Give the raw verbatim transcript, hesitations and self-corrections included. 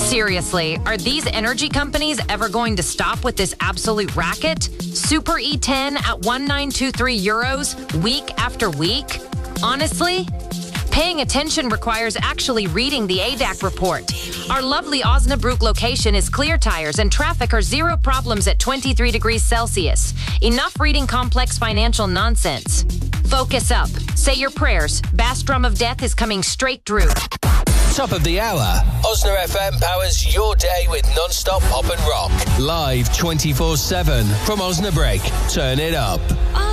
Seriously, are these energy companies ever going to stop with this absolute racket? Super E ten at one thousand nine hundred twenty-three euros week after week? Honestly, paying attention requires actually reading the A D A C report. Our lovely Osnabrück location is clear tires and traffic are zero problems at twenty-three degrees Celsius. Enough reading complex financial nonsense. Focus up. Say your prayers. Bass drum of death is coming straight through. Top of the hour. Osna F M powers your day with non-stop pop and rock. Live twenty-four seven from Osnabrück. Turn it up.